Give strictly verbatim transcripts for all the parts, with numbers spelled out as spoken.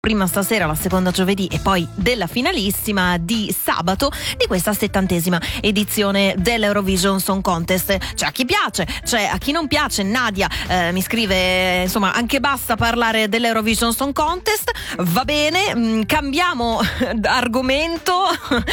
prima stasera, la seconda giovedì e poi della finalissima di sabato di questa settantesima edizione dell'Eurovision Song Contest. C'è a chi piace, c'è a chi non piace. Nadia eh, mi scrive, insomma, anche basta parlare dell'Eurovision Song Contest, va bene, mh, cambiamo argomento.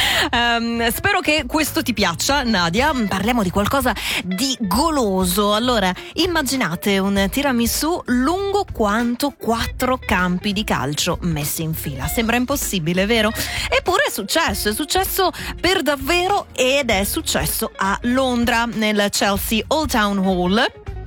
um, spero che questo ti piaccia, Nadia. Parliamo di qualcosa di goloso. Allora, immaginate un tiramisù lungo quanto quattro campi di calcio messi in fila. Sembra impossibile, vero? Eppure è successo, è successo per davvero ed è successo a Londra, nel Chelsea Old Town Hall.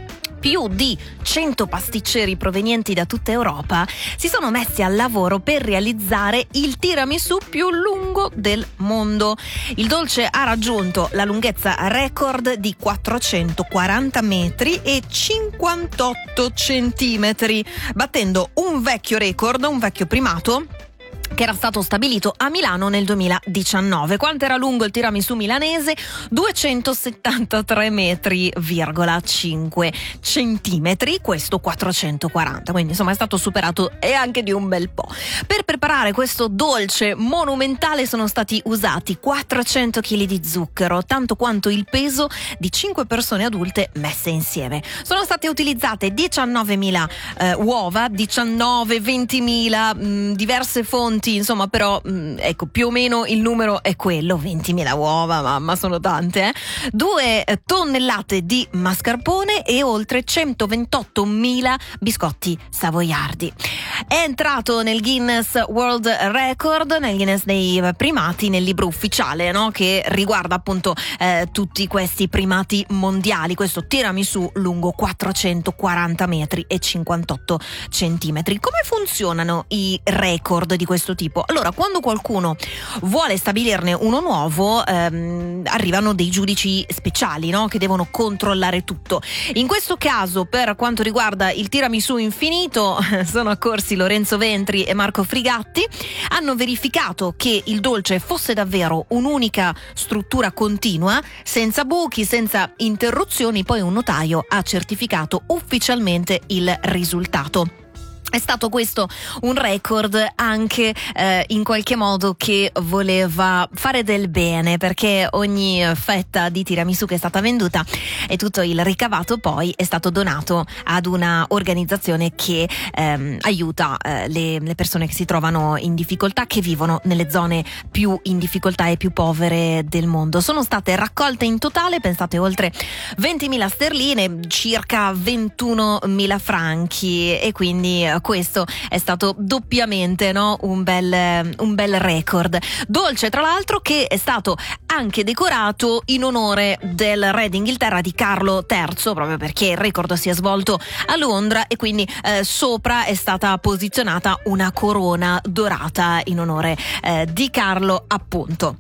Più di cento pasticceri provenienti da tutta Europa si sono messi al lavoro per realizzare il tiramisù più lungo del mondo. Il dolce ha raggiunto la lunghezza record di quattrocentoquaranta metri e cinquantotto centimetri, battendo un vecchio record, un vecchio primato che era stato stabilito a Milano nel duemiladiciannove. Quanto era lungo il tiramisù milanese? duecentosettantatré metri virgola cinque centimetri, questo quattrocentoquaranta, quindi insomma è stato superato e anche di un bel po'. Per preparare questo dolce monumentale sono stati usati quattrocento chili di zucchero, tanto quanto il peso di cinque persone adulte messe insieme. Sono state utilizzate diciannovemila eh, uova, diciannove ventimila, mh, diverse fonti, insomma, però mh, ecco, più o meno il numero è quello, ventimila uova, mamma, sono tante, eh? Due tonnellate di mascarpone e oltre centoventottomila biscotti savoiardi. È entrato nel Guinness World Record, nel Guinness dei primati, nel libro ufficiale, no? Che riguarda appunto eh, tutti questi primati mondiali, questo tiramisù lungo quattrocentoquaranta metri e cinquantotto centimetri. Come funzionano i record di questo tipo? Allora, quando qualcuno vuole stabilirne uno nuovo, ehm, arrivano dei giudici speciali, no? Che devono controllare tutto. In questo caso, per quanto riguarda il tiramisù infinito, sono accorsi Lorenzo Ventri e Marco Frigatti, hanno verificato che il dolce fosse davvero un'unica struttura continua, senza buchi, senza interruzioni. Poi un notaio ha certificato ufficialmente il risultato. È stato questo un record anche eh, in qualche modo che voleva fare del bene, perché ogni fetta di tiramisù che è stata venduta e tutto il ricavato poi è stato donato ad una organizzazione che ehm, aiuta eh, le, le persone che si trovano in difficoltà, che vivono nelle zone più in difficoltà e più povere del mondo. Sono state raccolte in totale, pensate, oltre ventimila sterline, circa ventunomila franchi, e quindi questo è stato doppiamente, no, un bel, un bel record. Dolce, tra l'altro, che è stato anche decorato in onore del re d'Inghilterra, di Carlo terzo, proprio perché il record si è svolto a Londra e quindi eh, sopra è stata posizionata una corona dorata in onore eh, di Carlo, appunto.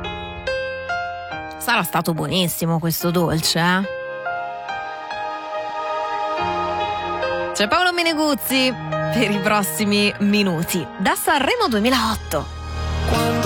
Sarà stato buonissimo questo dolce, eh? C'è Paolo Meneguzzi per i prossimi minuti da Sanremo duemilaotto.